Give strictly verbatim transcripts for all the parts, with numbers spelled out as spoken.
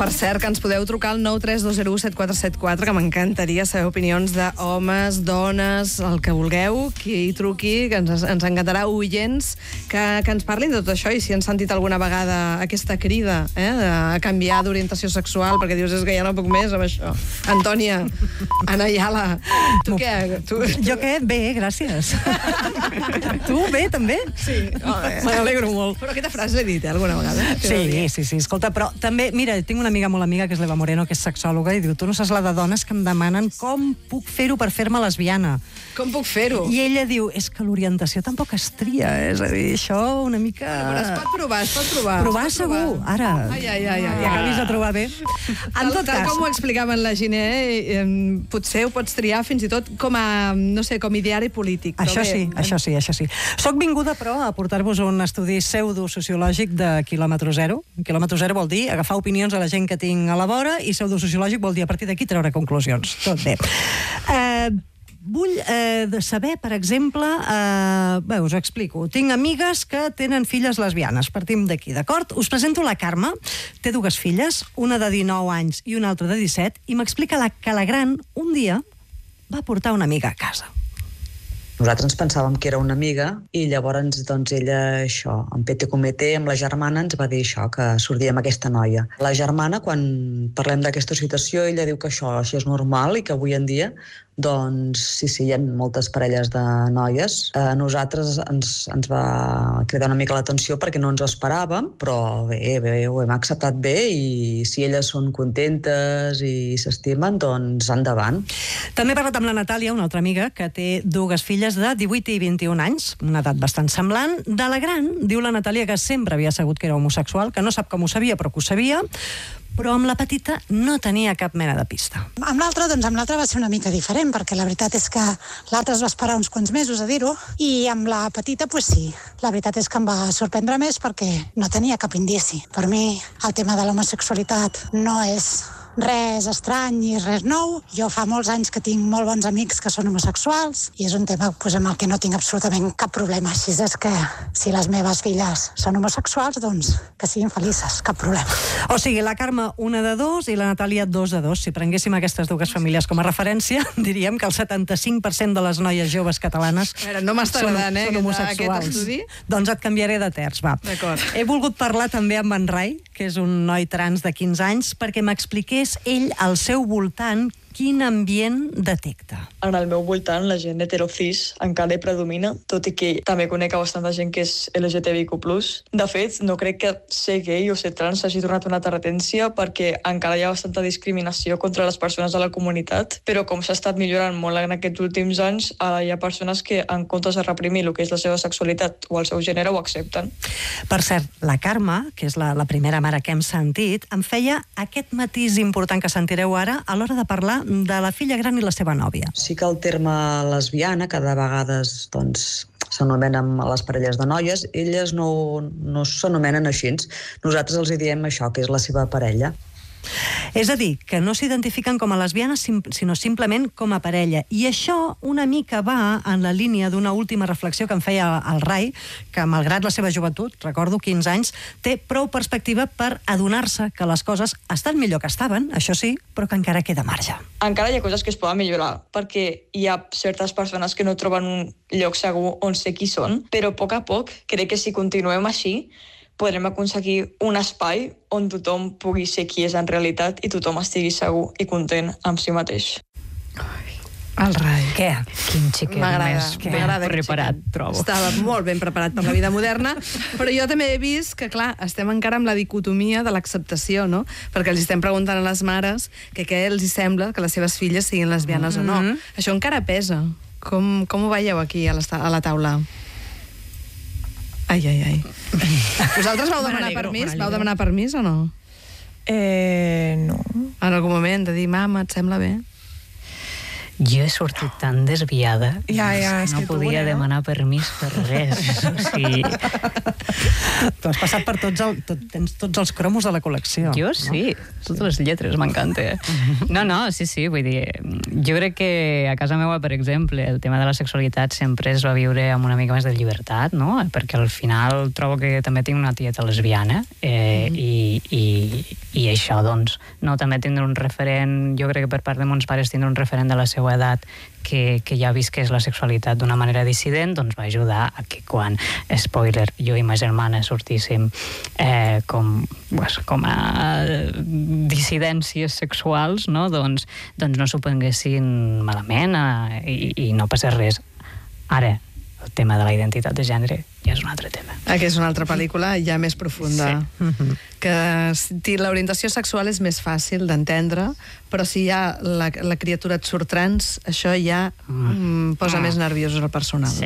Per cert, que ens podeu trucar al nou tres dos zero u set quatre set quatre, que m'encantaria saber opinions d'homes, dones, el que vulgueu, qui hi truqui, que ens, ens encantarà, oients, que, que ens parlin de tot això, i si han sentit alguna vegada aquesta crida eh, a canviar d'orientació sexual, perquè dius, és que ja no puc més amb això. Antònia, Ana Ayala, tu què? Tu, tu... Jo què? Bé, gràcies. Tu bé, també? Sí, oh, m'alegro molt. Però aquesta frase l'he dit, eh, alguna vegada? Sí, sí, sí, escolta, però també, mira, tinc una amiga molt amiga, que és l'Eva Moreno, que és sexòloga, i diu, tu no saps la de dones que em demanen com puc fer-ho per fer-me lesbiana. Com puc fer-ho? I ella diu, és que l'orientació tampoc es tria, és a dir, això una mica... Però es pot provar, es pot provar. Provar pot segur, provar. ara. Ai, ai, ai, ai. I acabis de trobar bé. En tot tal, cas... com ho explicaven la Giné, eh, potser ho pots triar fins i tot com a, no sé, com ideari polític. Això sí, això sí, això sí. Soc vinguda, però, a portar-vos un estudi pseudosociològic de quilòmetre zero. Quilòmetre zero vol dir agafar opinions a la gent que tinc a la vora, i pseudosociològic vol dir a partir d'aquí treure conclusions. Tot bé. Eh... Vull eh, saber, per exemple, eh, bé, us ho explico. Tinc amigues que tenen filles lesbianes. Partim d'aquí, d'acord? Us presento la Carme. Té dues filles, una de dinou anys i una altra de disset, i m'explica la, que la gran, un dia, va portar una amiga a casa. Nosaltres ens pensàvem que era una amiga i llavors doncs ella, això, en pete comete, amb la germana ens va dir això, que sortia amb aquesta noia. La germana, quan parlem d'aquesta situació, ella diu que això, això és normal i que avui en dia doncs sí, sí, hi ha moltes parelles de noies. A nosaltres ens, ens va cridar una mica l'atenció perquè no ens ho esperàvem, però bé, bé, ho hem acceptat bé, i si elles són contentes i s'estimen, doncs endavant. També he parlat amb la Natàlia, una altra amiga, que té dues filles de divuit i vint-i-un anys, una edat bastant semblant. De la gran, diu la Natàlia que sempre havia sabut que era homosexual, que no sap com ho sabia, però que ho sabia, però amb la petita no tenia cap mena de pista. Amb l'altra, doncs amb l'altra va ser una mica diferent, perquè la veritat és que l'altra es va esperar uns quants mesos a dir-ho, i amb la petita, doncs sí. La veritat és que em va sorprendre més perquè no tenia cap indici. Per mi, el tema de l'homosexualitat no és res estrany i res nou. Jo fa molts anys que tinc molt bons amics que són homosexuals i és un tema pues, amb el que no tinc absolutament cap problema. Així és que si les meves filles són homosexuals, doncs que siguin felices, cap problema. O sigui, la Carme una de dos i la Natàlia dos de dos. Si prenguéssim aquestes dues famílies com a referència, diríem que el setanta-cinc per cent de les noies joves catalanes veure, no m'està agradant, eh, són homosexuals. aquest estudi. Doncs et canviaré de terç, va. D'acord. He volgut parlar també amb en Rai, que és un noi trans de quinze anys, perquè m'expliqués ell al seu voltant quin ambient detecta. En el meu voltant, la gent heterocis encara hi predomina, tot i que també conec a bastanta gent que és L G T B I Q plus. De fet, no crec que ser gay o ser trans hagi tornat una terratència perquè encara hi ha bastanta discriminació contra les persones de la comunitat, però com s'ha estat millorant molt en aquests últims anys, ara hi ha persones que, en comptes de reprimir el que és la seva sexualitat o el seu gènere, ho accepten. Per cert, la Carme, que és la, la primera mare que hem sentit, em feia aquest matís important que sentireu ara a l'hora de parlar de la filla gran i la seva nòvia. Sí que el terme lesbiana, que de vegades doncs, s'anomenen a les parelles de noies, elles no, no s'anomenen així. Nosaltres els diem això, que és la seva parella. És a dir, que no s'identifiquen com a lesbianes, sinó simplement com a parella. I això una mica va en la línia d'una última reflexió que em feia el Rai, que malgrat la seva joventut, recordo quinze anys, té prou perspectiva per adonar-se que les coses estan millor que estaven, això sí, però que encara queda marge. Encara hi ha coses que es poden millorar, perquè hi ha certes persones que no troben un lloc segur on ser qui són, però a poc a poc crec que si continuem així podrem aconseguir un espai on tothom pugui ser qui és en realitat i tothom estigui segur i content amb si mateix. El Rai. Què? Quin xiquet més ben preparat, trobo. Estava molt ben preparat per la vida moderna, però jo també he vist que, clar, estem encara amb la dicotomia de l'acceptació, no? Perquè els estem preguntant a les mares que què els sembla que les seves filles siguin lesbianes mm-hmm. o no. Això encara pesa. Com, com ho veieu aquí a la, a la taula? Ai, ai, ai. Vosaltres vau demanar permís? Vau demanar permís o no? Eh, no. En algun moment de dir, mama, et sembla bé? Jo he sortit tan desviada ja, ja, que no podia demanar permís per res. O sigui... Tu has passat per tots, el, tot, tens tots els cromos de la col·lecció. Jo sí, no? Totes les lletres, m'encanta. No, no, sí, sí, vull dir, jo crec que a casa meva, per exemple, el tema de la sexualitat sempre es va viure amb una mica més de llibertat, no? Perquè al final trobo que també tinc una tieta lesbiana eh, mm. i, i, i això, doncs, no, també tindre un referent, jo crec que per part de mons pares tindre un referent de la seva edat que, que ja visqués la sexualitat d'una manera dissident, doncs va ajudar a que quan, spoiler, jo i ma germana sortíssim eh, com, pues, com a dissidències sexuals, no? Doncs, doncs no s'ho prenguessin malament eh, i, i no passés res. Ara, el tema de la identitat de gènere ja és un altre tema. Aquesta és una altra pel·lícula ja més profunda. Sí. Que si l'orientació sexual és més fàcil d'entendre, però si ja la, la criatura et surt trans, això ja mm. posa mm. més nerviós el personal. Sí.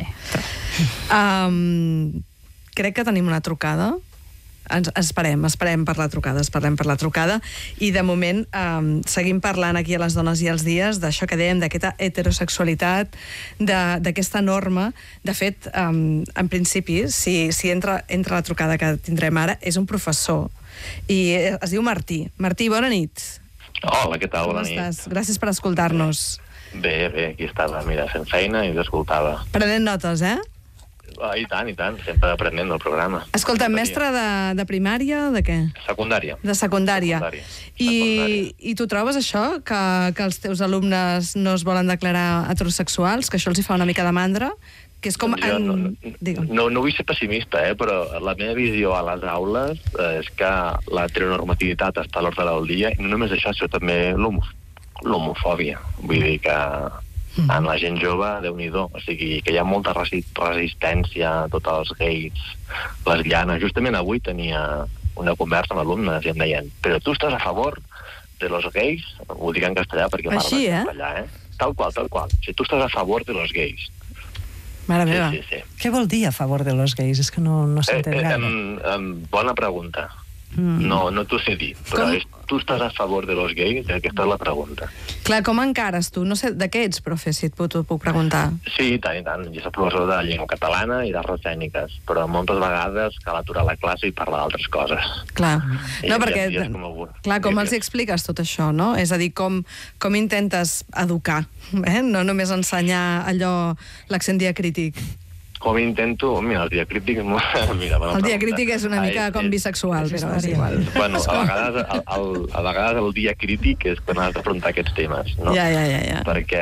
Um, crec que tenim una trucada. Ens, esperem, esperem per la trucada, esperem per la trucada, i de moment um, seguim parlant aquí a Les Dones i els Dies d'això que dèiem, d'aquesta heterosexualitat, d'aquesta norma. De fet, um, en principi, si, si entra, entra la trucada que tindrem ara, és un professor, i es diu Martí. Martí, bona nit. Hola, què tal? Bona nit. Com estàs? Gràcies per escoltar-nos. Bé, bé, aquí estava, mira, fent feina i t'escoltava. Prenent notes, eh? Ah, I tant, i tant, sempre aprenent del programa. Escolta, mestre de, de primària, de què? Secundària. De secundària. Secundària. I, secundària. I tu trobes això, que, que els teus alumnes no es volen declarar heterosexuals, que això els hi fa una mica de mandra? Que és com... Jo en... no, no, no vull ser pessimista, eh, però la meva visió a les aules és que la heteronormativitat està a l'ordre del dia, i no només això, sinó també l'homofòbia. Vull dir que... en la gent jove, Déu-n'hi-do, o sigui, que hi ha molta resi resistència a tots els gais, lesbianes. Justament avui tenia una conversa amb alumnes i em deien, però tu estàs a favor de los gays? Ho dic en castellà perquè Així, eh? castellà, eh? Tal qual, tal qual. O sigui, tu estàs a favor de los gays. Mare meva. Sí, sí, sí. Què vol dir a favor de los gays? És que no, no s'entén eh, eh, gaire. em, em, bona pregunta. Mm. No, no t'ho sé dir, però és, tu estàs a favor de los gays? Aquesta és la pregunta. Clar, com encares tu? No sé, de què ets, profe, si et puc, puc preguntar? Sí, i tant, i tant. Jo soc professor de llengua catalana i d'arts escèniques, però moltes vegades cal aturar la classe i parlar d'altres coses. Clar, I no, perquè... Com clar, com els expliques tot això, no? És a dir, com, com intentes educar, eh? No només ensenyar allò, l'accent diacrític. Com intento... Mira, el diacrític... Mira, el diacrític és una mica ah, és, com bisexual, és, però és igual. Bueno, a vegades el, el, a vegades el diacrític és quan has d'afrontar aquests temes, no? Ja, ja, ja, ja. Perquè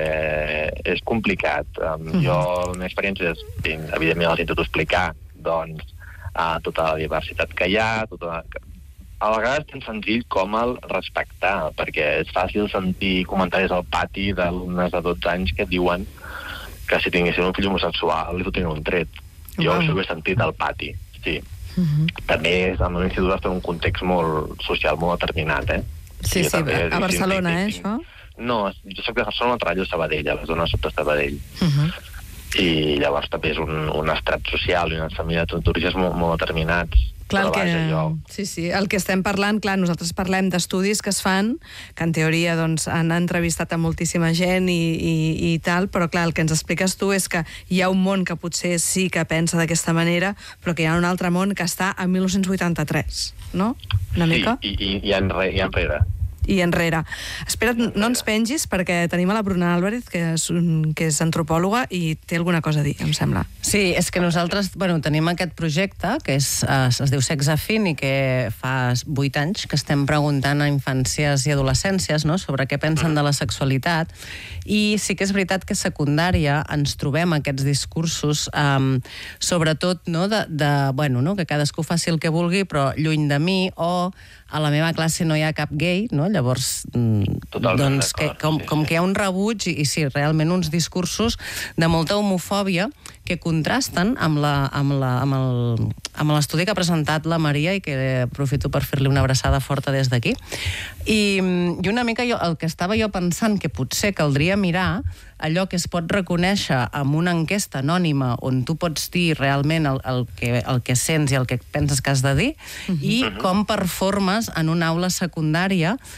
és complicat. Um, uh -huh. Jo, la meva experiència és, evidentment, els intento explicar, doncs, a tota la diversitat que hi ha, tota... A vegades tan senzill com el respectar, perquè és fàcil sentir comentaris al pati d'alumnes de dotze anys que diuen que si tinguessin un fill homosexual li fotrien un tret. Jo wow. Això ho he sentit al pati, sí. Uh -huh. També el meu institut està en un context molt social, molt determinat, eh? Sí, sí, sí a Barcelona, sí, sí, eh, sí. Això? No, jo soc de Barcelona, treballo a Sabadell, a la zona sota Sabadell. Uh -huh. I llavors també és un, un estrat social i una família d'orígens molt, molt determinats. Clar, el que, sí, sí, el que estem parlant, clar, nosaltres parlem d'estudis que es fan, que en teoria doncs, han entrevistat a moltíssima gent i, i, i tal, però clar, el que ens expliques tu és que hi ha un món que potser sí que pensa d'aquesta manera, però que hi ha un altre món que està a mil nou-cents vuitanta-tres, no? Una mica? Sí, i, i, i, enre, i enrere. I enrere. Espera't, no ens pengis, perquè tenim a la Bruna Álvarez, que és, que és antropòloga, i té alguna cosa a dir, em sembla. Sí, és que nosaltres bueno, tenim aquest projecte, que és, es diu Sexafin, i que fa vuit anys que estem preguntant a infàncies i adolescències, no?, sobre què pensen de la sexualitat, i sí que és veritat que a secundària ens trobem aquests discursos, um, sobretot, no?, de, de, bueno, no?, que cadascú faci el que vulgui, però lluny de mi, o a la meva classe no hi ha cap gay, no?, llavors, doncs, que, com, com que hi ha un rebuig i, i sí, realment uns discursos de molta homofòbia que contrasten amb la, amb la, amb el, amb l'estudi que ha presentat la Maria i que aprofito per fer-li una abraçada forta des d'aquí. I, I una mica jo, el que estava jo pensant que potser caldria mirar allò que es pot reconèixer amb una enquesta anònima on tu pots dir realment el, el, que, el que sents i el que penses que has de dir, uh-huh. i com performes en una aula secundària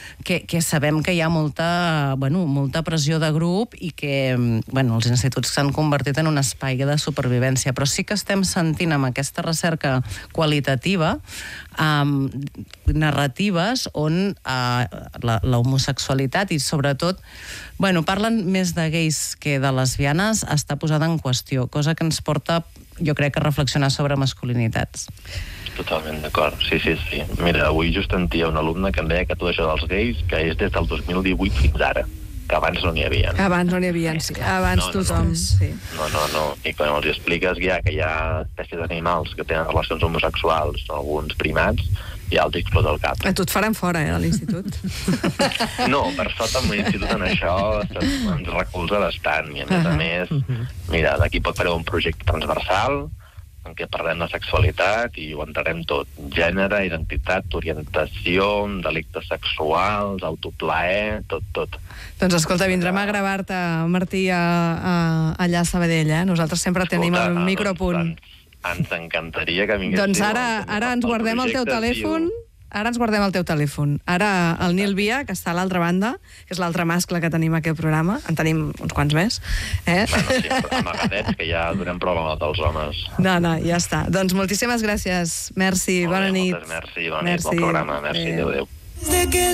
que, que sabem que hi ha molta, bueno, molta pressió de grup i que bueno, els instituts s'han convertit en un espai de supervivència, però sí que estem sentint amb aquesta recerca qualitativa um, narratives on uh, la, la homosexualitat i sobretot bueno, parlen més de gais que de lesbianes està posada en qüestió, cosa que ens porta jo crec que reflexionar sobre masculinitats. Totalment d'acord, sí, sí, sí. Mira, avui just sentia un alumne que em deia que tot això dels gais, que és des del dos mil divuit fins ara, que abans no n'hi havia. Abans no n'hi havia, sí. Abans no, tothom, no, no. sí. No, no, no. I quan els expliques ja que hi ha espècies d'animals que tenen relacions homosexuals, alguns primats, ja els explota el cap. A tu et faran fora, eh, a l'institut? No, per sort amb l'institut en això ens recolza bastant. I a més a més, mira, d'aquí pot fer un projecte transversal en què parlem de sexualitat i ho entrarem tot. Gènere, identitat, orientació, delictes sexuals, autoplaer, tot, tot. Doncs escolta, vindrem a gravar-te, Martí, a, a, allà a Sabadell, eh? Nosaltres sempre escolta, tenim el micropunt. Doncs, ens encantaria que vinguéssiu. Doncs ara, ara ens guardem el teu telèfon... Ara ens guardem el teu telèfon. Ara el Nil Via, que està a l'altra banda, que és l'altre mascle que tenim aquí al programa, en tenim uns quants més. Eh? Bueno, sí, amagadets, que ja donem prova amb els homes. No, no, ja està. Doncs moltíssimes gràcies. Merci, bona nit. Moltes merci, bona nit, bon programa. Merci, adéu, adéu.